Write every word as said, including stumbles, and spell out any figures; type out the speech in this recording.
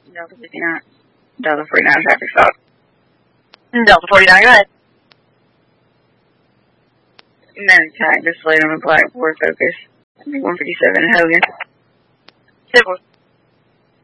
Delta fifty-nine. Delta forty-nine traffic stop. Delta forty-nine, go ahead. Manic Tag, displayed on the black board focus. one fifty-seven Hogan. Civil